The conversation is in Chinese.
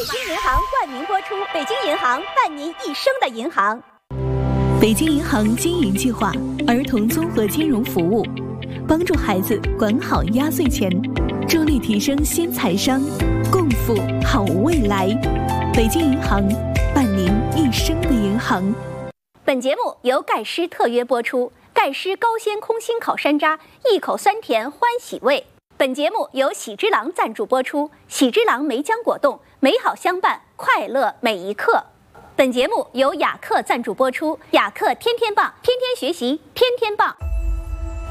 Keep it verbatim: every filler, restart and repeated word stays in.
京银行冠名播出，北京银行伴您一生的银行。 北京银行经营计划，儿童综合金融服务，帮助孩子管好压岁钱，助力提升新财商，共赴好未来。北京银行，伴您一生的银行。 本节目由盖诗特约播出，盖诗高鲜空心烤山楂，一口酸甜欢喜味。本节目由喜之郎赞助播出，喜之郎梅浆果冻，美好相伴，快乐每一刻。本节目由雅克赞助播出，雅克天天棒，天天学习，天天棒。